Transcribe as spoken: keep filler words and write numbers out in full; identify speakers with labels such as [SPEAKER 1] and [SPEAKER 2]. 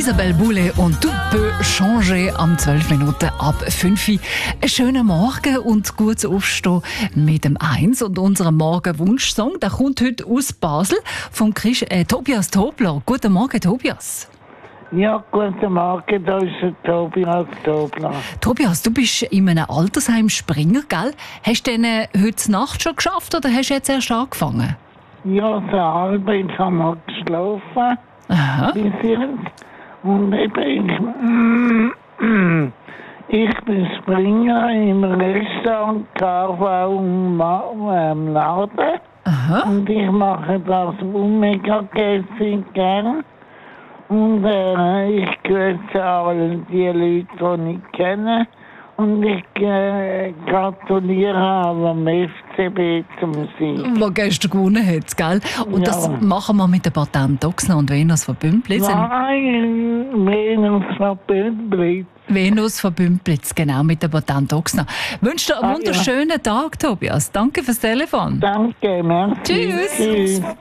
[SPEAKER 1] Isabelle Boulay und «Tu peux changer» am zwölf Minuten ab fünf Uhr. Einen schönen Morgen und gutes Aufstehen mit dem Eins. Und unserem Morgenwunschsong, der kommt heute aus Basel vom Chris, äh, Tobias Tobler. Guten Morgen, Tobias.
[SPEAKER 2] Ja, guten Morgen, da ist der Tobias Tobler.
[SPEAKER 1] Tobias, du bist in einem Altersheim Springer, gell? Hast du denn äh, heute Nacht schon geschafft oder hast du jetzt erst angefangen?
[SPEAKER 2] Ja, so halb, jetzt haben wir geschlafen.
[SPEAKER 1] Aha.
[SPEAKER 2] Bis jetzt. Und eben, ich, ich bin Springer im Restaurant K V im Laden.
[SPEAKER 1] Aha.
[SPEAKER 2] Und ich mache das mega gern. Und äh, ich grüße alle die Leute, die ich kenne. Und ich äh, gratuliere am F C B zum Sieg.
[SPEAKER 1] Der gestern gewonnen hat, gell? Und das
[SPEAKER 2] Ja.
[SPEAKER 1] machen wir mit den Patent Ochsner und Venus von Bümplitz.
[SPEAKER 2] Nein, Venus von Bümplitz.
[SPEAKER 1] Venus von Bümplitz, genau, mit den Patent Ochsner. Ich wünsche dir einen
[SPEAKER 2] Ah, ja.
[SPEAKER 1] wunderschönen Tag, Tobias. Danke fürs Telefon.
[SPEAKER 2] Danke, merci.
[SPEAKER 1] Tschüss.
[SPEAKER 2] Tschüss.